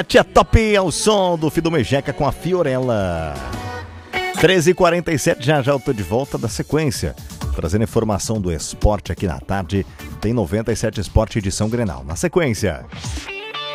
Tia Top é o som do Fido Mejeca com a Fiorella. 13h47, já eu tô de volta da sequência, trazendo informação do esporte aqui na tarde. Tem 97 Esporte edição Grenal. Na sequência,